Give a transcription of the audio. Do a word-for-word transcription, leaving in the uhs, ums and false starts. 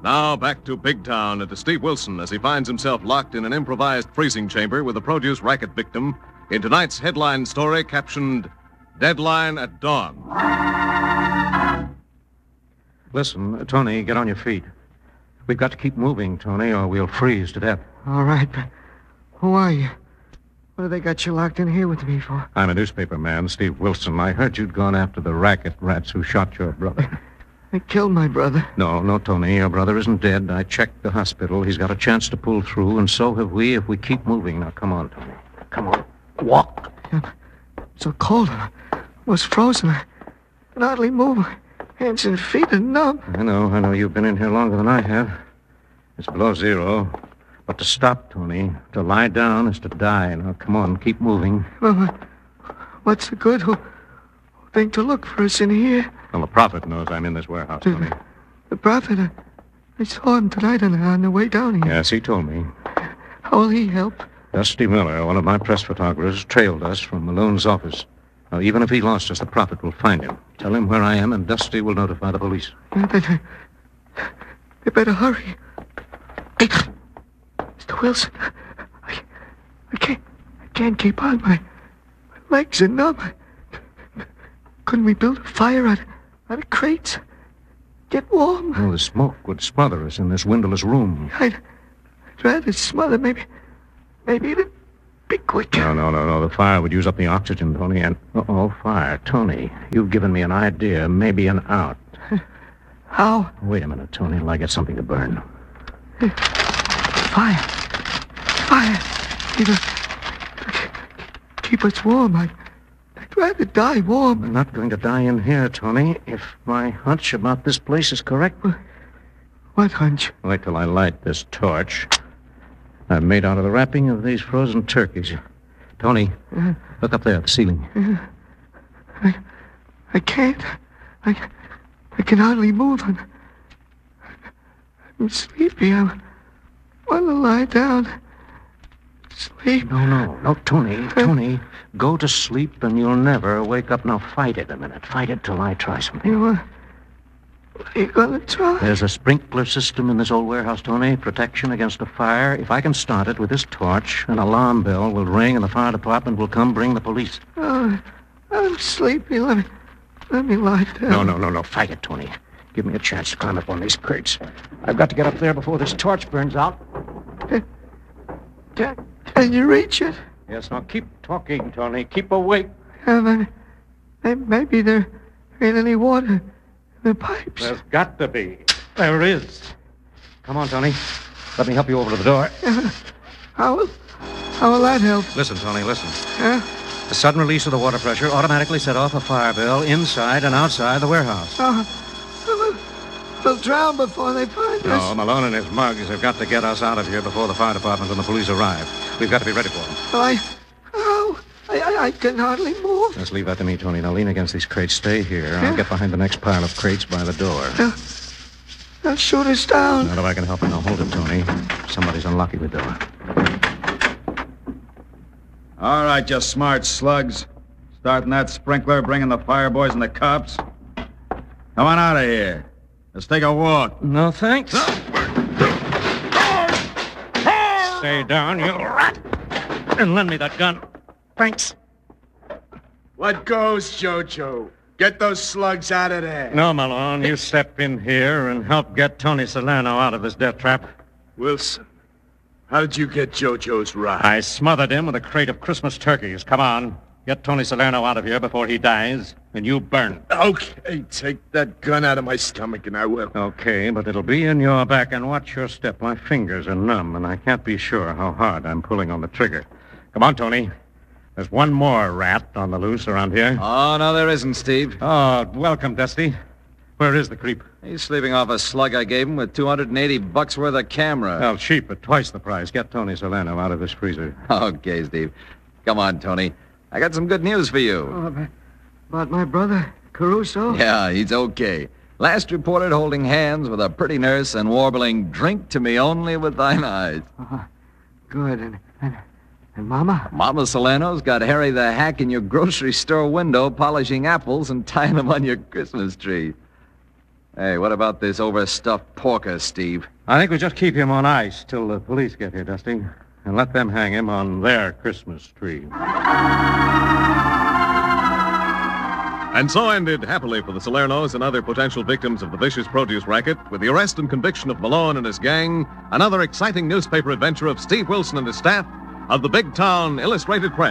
Now back to Big Town and to Steve Wilson as he finds himself locked in an improvised freezing chamber with a produce racket victim in tonight's headline story captioned Deadline at Dawn. Listen, Tony, get on your feet. We've got to keep moving, Tony, or we'll freeze to death. All right, but who are you? What have they got you locked in here with me for? I'm a newspaper man, Steve Wilson. I heard you'd gone after the racket rats who shot your brother. They killed my brother. No, no, Tony. Your brother isn't dead. I checked the hospital. He's got a chance to pull through, and so have we if we keep moving. Now, come on, Tony. Come on. Walk. I'm so cold. I was frozen. I can hardly move. My hands and feet are numb. I know. I know. You've been in here longer than I have. It's below zero. But to stop, Tony, to lie down is to die. Now, come on. Keep moving. Well, what's the good? Who think to look for us in here? Well, the prophet knows I'm in this warehouse, Tony. The, the prophet? I, I saw him tonight on, on the way down here. Yes, he told me. How will he help? Dusty Miller, one of my press photographers, trailed us from Malone's office. Now, even if he lost us, the prophet will find him. Tell him where I am, and Dusty will notify the police. Yeah, they, they better hurry. Hey, Mister Wilson, I, I can't, I can't keep on. My, my legs are numb. Couldn't we build a fire out, out of crates? Get warm? Oh, the smoke would smother us in this windowless room. I'd, I'd rather smother. Maybe, maybe it'd be quicker. No, no, no, no. The fire would use up the oxygen, Tony, and... Uh-oh, fire. Tony, you've given me an idea, maybe an out. How? Wait a minute, Tony, till I get something to burn. Fire. Fire. It'll keep us warm. I'd, I'd rather die warm. I'm not going to die in here, Tony, if my hunch about this place is correct. What hunch? Wait till I light this torch. I've made out of the wrapping of these frozen turkeys. Tony, uh, look up there at the ceiling. Uh, I, I can't. I, I can hardly move. I'm, I'm sleepy. I want to lie down. Sleep. No, no, no, Tony, Tony, go to sleep and you'll never wake up. Now, fight it a minute. Fight it till I try something. You, uh, what are you going to try? There's a sprinkler system in this old warehouse, Tony. Protection against a fire. If I can start it with this torch, an alarm bell will ring and the fire department will come bring the police. Oh, I'm sleepy. Let me, let me lie down. No, no, no, no. Fight it, Tony. Give me a chance to climb up on these crates. I've got to get up there before this torch burns out. Can, can you reach it? Yes, now keep talking, Tony. Keep awake. Uh, maybe, maybe there ain't any water in the pipes. There's got to be. There is. Come on, Tony. Let me help you over to the door. Uh, how, will, how will that help? Listen, Tony, listen. Huh? The sudden release of the water pressure automatically set off a fire bell inside and outside the warehouse. Oh, we'll, we'll drown before they find no, us. No, Malone and his mugs have got to get us out of here before the fire department and the police arrive. We've got to be ready for them. Well, I... Oh, I, I, I can hardly move. Let's leave that to me, Tony. Now lean against these crates. Stay here. Yeah. I'll get behind the next pile of crates by the door. They'll, they'll shoot us down. Not if I can help it. Now hold it, Tony. Somebody's unlocking the door. All right, you smart slugs. Starting that sprinkler, bringing the fire boys and the cops. Come on out of here. Let's take a walk. No, thanks. Stay down, you rat. And lend me that gun. Thanks. What goes, Jojo? Get those slugs out of there. No, Malone. You step in here and help get Tony Solano out of this death trap. Wilson, how did you get Jojo's ride? I smothered him with a crate of Christmas turkeys. Come on. Get Tony Salerno out of here before he dies, and you burn. Okay, take that gun out of my stomach, and I will. Okay, but it'll be in your back, and watch your step. My fingers are numb, and I can't be sure how hard I'm pulling on the trigger. Come on, Tony. There's one more rat on the loose around here. Oh, no, there isn't, Steve. Oh, welcome, Dusty. Where is the creep? He's sleeping off a slug I gave him with two hundred eighty bucks worth of camera. Well, cheap at twice the price. Get Tony Salerno out of this freezer. Okay, Steve. Come on, Tony. I got some good news for you. Oh, about my brother, Caruso? Yeah, he's okay. Last reported holding hands with a pretty nurse and warbling, "Drink to me only with thine eyes." Oh, good. And, and, and Mama? Mama Solano's got Harry the Hack in your grocery store window polishing apples and tying them on your Christmas tree. Hey, what about this overstuffed porker, Steve? I think we just keep him on ice till the police get here, Dusty, and let them hang him on their Christmas tree. And so ended, happily for the Salernos and other potential victims of the vicious produce racket, with the arrest and conviction of Malone and his gang, another exciting newspaper adventure of Steve Wilson and his staff of the Big Town Illustrated Press.